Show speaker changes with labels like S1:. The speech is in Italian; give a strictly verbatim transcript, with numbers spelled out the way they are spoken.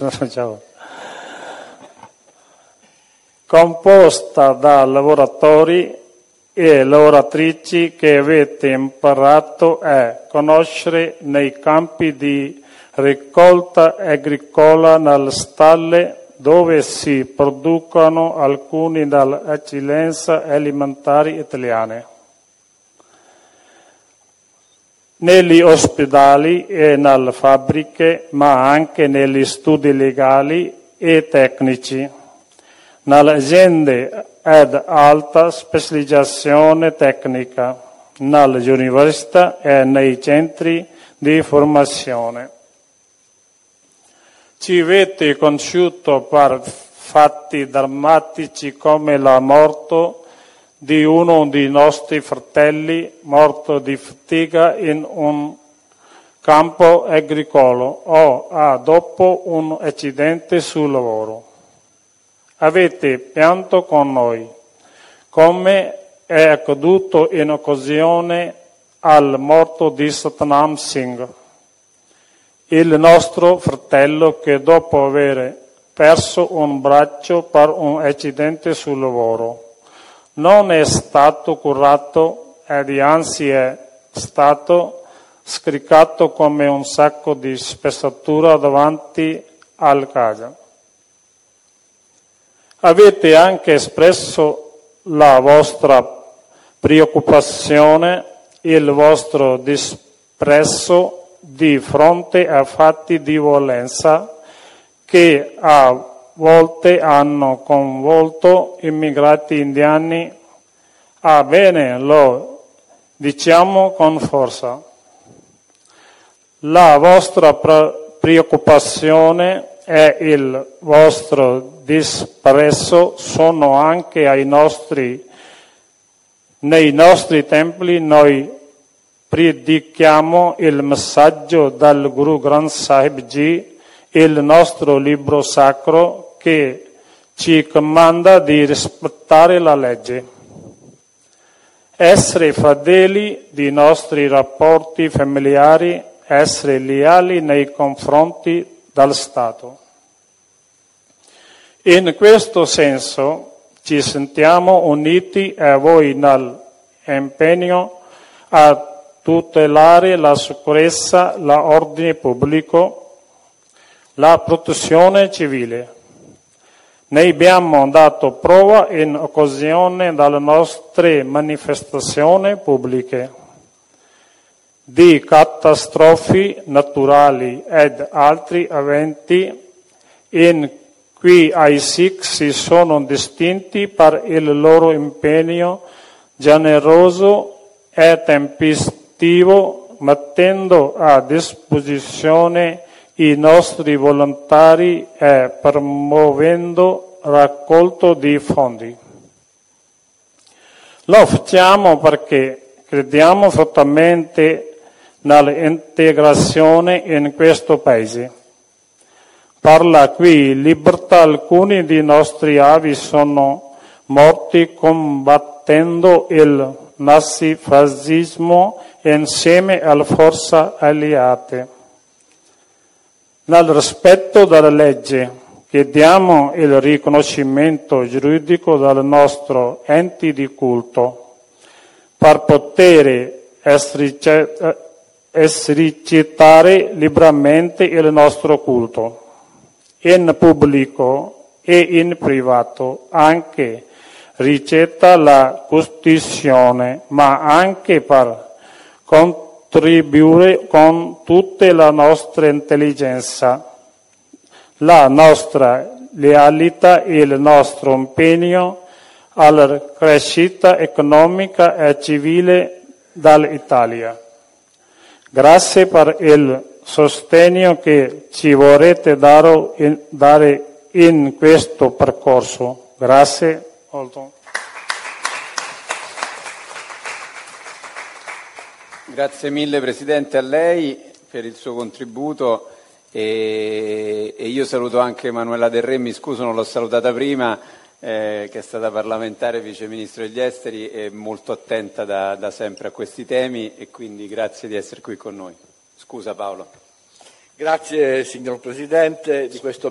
S1: Ciao. Composta da lavoratori e lavoratrici che avete imparato a conoscere nei campi di raccolta agricola nelle stalle dove si producono alcune delle eccellenze alimentari italiane. Negli ospedali e nelle fabbriche, ma anche negli studi legali e tecnici, nelle aziende ad alta specializzazione tecnica, nelle università e nei centri di formazione. Ci avete conosciuto per fatti drammatici come la morte di uno dei nostri fratelli, morto di fatica in un campo agricolo o a dopo un accidente sul lavoro. Avete pianto con noi, come è accaduto in occasione al morto di Satnam Singh, il nostro fratello che dopo aver perso un braccio per un accidente sul lavoro non è stato curato ed anzi è stato scaricato come un sacco di spazzatura davanti alla casa. Avete anche espresso la vostra preoccupazione, il vostro disprezzo di fronte a fatti di violenza che a volte hanno coinvolto immigrati indiani. Ah, bene, lo diciamo con forza. La vostra preoccupazione e il vostro disprezzo sono anche ai nostri, nei nostri templi noi predichiamo il messaggio del Guru Granth Sahib Ji, il nostro libro sacro che ci comanda di rispettare la legge, essere fedeli dei nostri rapporti familiari, essere leali nei confronti del Stato. In questo senso ci sentiamo uniti a voi nell'impegno a tutelare la sicurezza, l'ordine pubblico, la protezione civile. Ne abbiamo dato prova in occasione delle nostre manifestazioni pubbliche di catastrofi naturali ed altri eventi in cui i Sikh si sono distinti per il loro impegno generoso e tempestivo, mettendo a disposizione i nostri volontari e promuovendo raccolto di fondi. Lo facciamo perché crediamo fortemente nell'integrazione in questo paese, per la cui libertà alcuni dei nostri avi sono morti combattendo il nazifascismo insieme alle forze alleate. Nel rispetto della legge chiediamo il riconoscimento giuridico del nostro ente di culto per poter esercitare liberamente il nostro culto in pubblico e in privato, anche ricetta la Costituzione, ma anche per contribuire con tutta la nostra intelligenza, la nostra lealità e il nostro impegno alla crescita economica e civile dell'Italia. Grazie per il sostegno che ci vorrete dare in, dare in questo percorso. Grazie. Molto.
S2: Grazie mille Presidente a lei per il suo contributo e, e io saluto anche Manuela Del Re, mi scuso non l'ho salutata prima, eh, che è stata parlamentare, Vice Ministro degli Esteri e molto attenta da, da sempre a questi temi e quindi grazie di essere qui con noi. Scusa Paolo.
S3: Grazie signor Presidente di questo